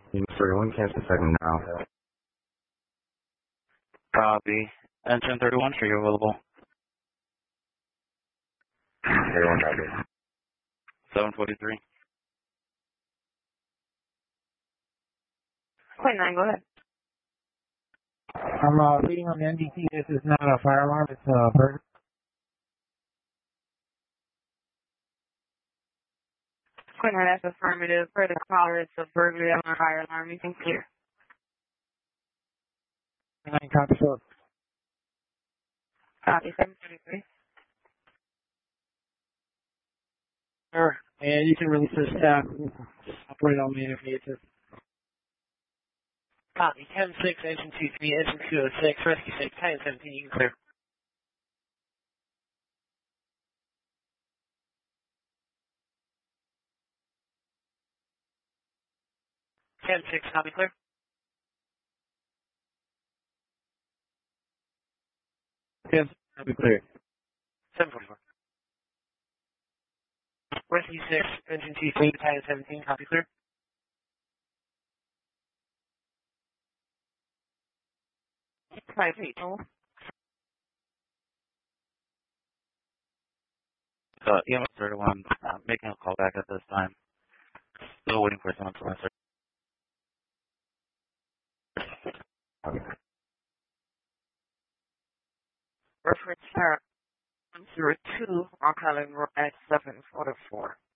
Sorry, one cancel second now. Copy. Engine 31, sure you're available. 31 copy. 743. Point 9, go ahead. I'm reading on the NDT. This is not a fire alarm. It's a burglar. Point 9, that's affirmative. Per the caller, it's a burglary on fire alarm. You can clear. 9 copy, so Copy, 743. sure. And you can release the staff. Operate on me if you need to. Copy. 10-6, engine 23, engine 206, rescue 6, 10-17, you can clear. Ten six, copy, clear. Yes, copy, clear. 744. Rescue 6, engine 23, 10-17, copy, clear. Five people. EMS 31, making a call back at this time. Still waiting for someone to answer. Reference 102, Rock Island Road at 744.